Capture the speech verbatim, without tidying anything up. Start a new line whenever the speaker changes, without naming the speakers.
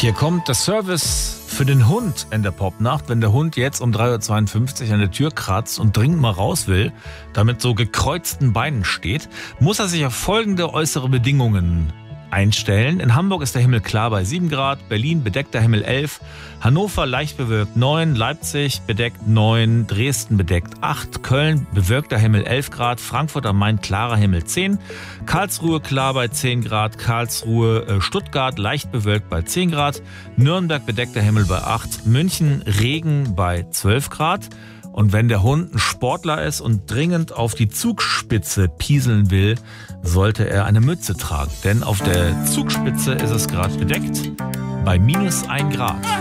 Hier kommt der Service für den Hund in der Popnacht. Wenn der Hund jetzt um drei Uhr zweiundfünfzig an der Tür kratzt und dringend mal raus will, damit so gekreuzten Beinen steht, muss er sich auf folgende äußere Bedingungen einstellen. In Hamburg ist der Himmel klar bei sieben Grad, Berlin bedeckter Himmel elf, Hannover leicht bewölkt neun, Leipzig bedeckt neun, Dresden bedeckt acht, Köln bewölkter Himmel elf Grad, Frankfurt am Main klarer Himmel zehn, Karlsruhe klar bei zehn Grad, Karlsruhe, äh, Stuttgart leicht bewölkt bei zehn Grad, Nürnberg bedeckter Himmel bei acht, München Regen bei zwölf Grad. Und wenn der Hund ein Sportler ist und dringend auf die Zugspitze pieseln will, sollte er eine Mütze tragen. Denn auf der Zugspitze ist es gerade bedeckt bei minus ein Grad.